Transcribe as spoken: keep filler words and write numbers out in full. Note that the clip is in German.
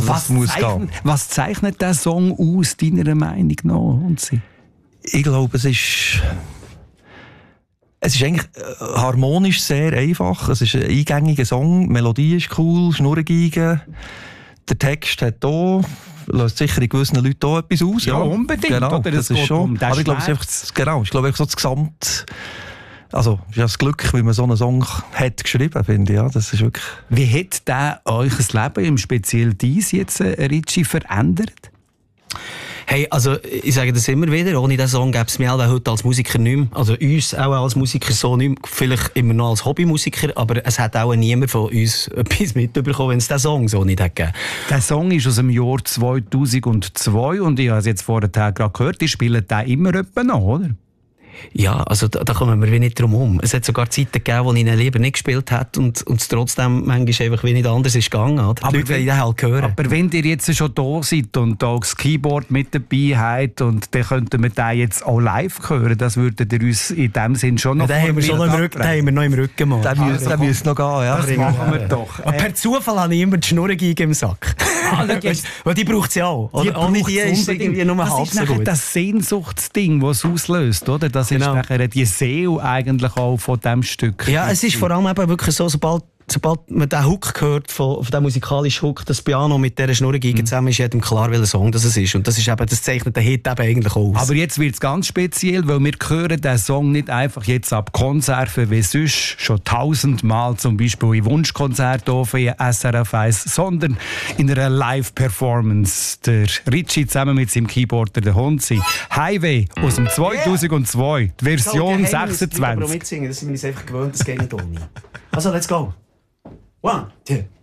was, muss zeichnet, gehen. Was zeichnet der Song aus, deiner Meinung nach? Ich glaube, es ist... Es ist eigentlich harmonisch sehr einfach. Es ist ein eingängiger Song, die Melodie ist cool, Schnurrengeige. Der Text hat hier, löst sicher in gewissen Leuten auch etwas aus. Ja, ja. Unbedingt. Genau, oder? Das, das ist schon. Um aber ich glaube, es ist einfach, genau, ich glaube, so das Gesamt... Also, es ist ja das Glück, wie man so einen Song hat geschrieben, finde ich. Ja, das ist wirklich... Wie hat der euer Leben, im speziell dies jetzt, Ritchie, verändert? Hey, also ich sage das immer wieder, ohne diesen Song gäbe es mich heute als Musiker nicht mehr. Also uns auch als Musiker so nicht mehr, vielleicht immer noch als Hobbymusiker, aber es hat auch niemand von uns etwas mitbekommen, wenn es diesen Song so nicht hätte gegeben. Der Song ist aus dem Jahr zweitausendzwei und ich habe es jetzt vorher gerade gehört, die spielen den immer etwa noch, oder? Ja, also da, da kommen wir wie nicht drum herum. Es hat sogar Zeiten gegeben, wo ich ihn lieber nicht gespielt habe und, und es trotzdem manchmal einfach wie nicht anders ist gegangen. Oder? Aber die Leute wollen den halt hören. Aber wenn ihr jetzt schon da seid und da das Keyboard mit dabei habt und dann könnten wir den jetzt auch live hören, das würdet ihr uns in dem Sinn schon noch... Ja, den haben wir schon noch im Rücken, den haben wir noch im Rücken mal. Den müsste also, müsst noch gehen, ja. Das machen wir doch. Aber per Zufall habe ich immer die Schnurrengeige im Sack. Ah, weil die braucht sie auch. Die oder? Ohne die ist irgendwie nur halb so gut. Das ist nachher das Sehnsuchtsding, das es auslöst, oder? Das ist genau. nachher die Seele eigentlich auch von diesem Stück. Ja, es ist vor allem eben wirklich so, sobald, sobald man den Hook hört, von, von dem musikalischen Hook, das Piano mit dieser Schnurrengeige mhm. zusammen, ist jedem klar, welcher Song das ist. Und das, ist eben, das zeichnet den Hit eben eigentlich aus. Aber jetzt wird es ganz speziell, weil wir hören den Song nicht einfach jetzt ab Konserven wie sonst, schon tausendmal zum Beispiel in Wunschkonzerten in S R F eins, sondern in einer Live-Performance. Der Ritchie zusammen mit seinem Keyboarder, der Honzi. Highway aus dem zweitausendzwei, yeah. Die Version so, sechsundzwanzig. Ich mitsingen, das sind wir uns einfach gewöhnt, das geht nicht ohne. Also, let's go. One, two.